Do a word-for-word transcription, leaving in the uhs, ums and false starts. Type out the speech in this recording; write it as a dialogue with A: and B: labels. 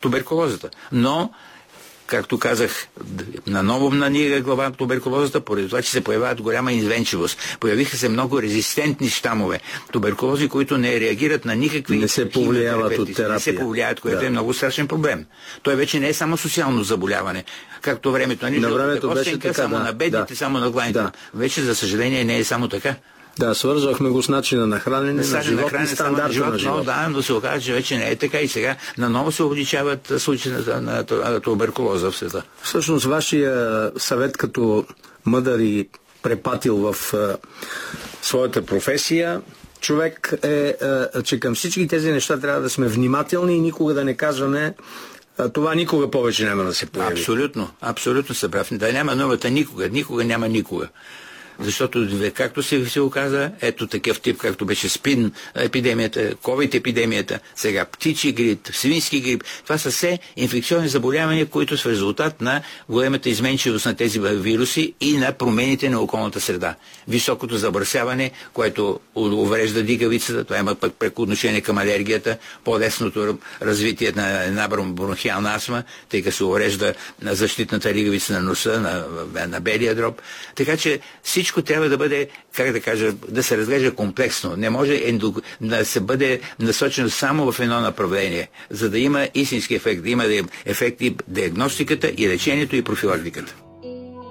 A: туберкулозата. Но както казах, наново нанига глава туберкулозата, поради това, че се появяват голяма инвенчивост. Появиха се много резистентни щамове. Туберкулози, които не реагират на никакви...
B: Не се повлияват от терапия.
A: Не се повлияят, което
B: да.
A: е много страшен проблем. Той вече не е само социално заболяване, както времето.
B: На времето беше така,
A: само
B: да.
A: на бедните,
B: да.
A: само на главните. Да. Вече, за съжаление, не е само така.
B: Да, свързвахме го с начина на хранене, на, на живот и стандарта на, на живот.
A: Да, но се оказа, че вече не е така и сега наново се увеличават случаи на, на, на туберкулоза в света.
B: Всъщност, вашия съвет като мъдър и препатил в а, своята професия, човек е, а, че към всички тези неща трябва да сме внимателни и никога да не казваме а, това никога повече няма да се появи.
A: Абсолютно, абсолютно се прав. Да няма новата никога, никога няма никога. Защото, както се, се оказа, ето такъв тип, както беше спин епидемията, ковид епидемията, сега птичи грип, свински грип. Това са все инфекционни заболявания, които са в резултат на големата изменчивост на тези вируси и на промените на околната среда. Високото забърсяване, което уврежда дигавицата, това има пък преко отношение към алергията, по-лесното развитие на една бронхиална астма, тъй като се уврежда на защитната дигавица на носа, на, на белия дроб. Така че всичко трябва да бъде, как да кажа, да се разглежда комплексно. Не може ендо, да се бъде насочено само в едно направление, за да има истински ефект, да има ефект и диагностиката, и лечението, и профилактиката.